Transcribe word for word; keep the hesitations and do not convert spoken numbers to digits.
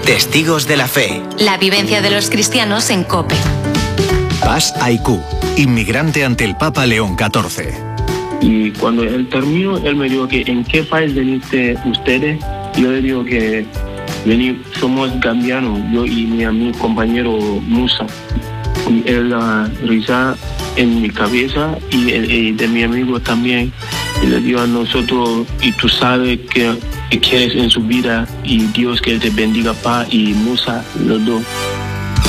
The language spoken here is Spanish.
Testigos de la Fe. La vivencia de los cristianos en COPE. Bas Aikú, inmigrante ante el Papa León catorce. Y cuando él terminó, él me dijo que ¿en qué país veniste ustedes? Yo le digo que vení, somos gambianos, yo y mi amigo compañero Musa. Y él uh, risa en mi cabeza y, y de mi amigo también. Y le digo a nosotros, y tú sabes que, que quieres en su vida y Dios que te bendiga, pa, y Musa, los dos.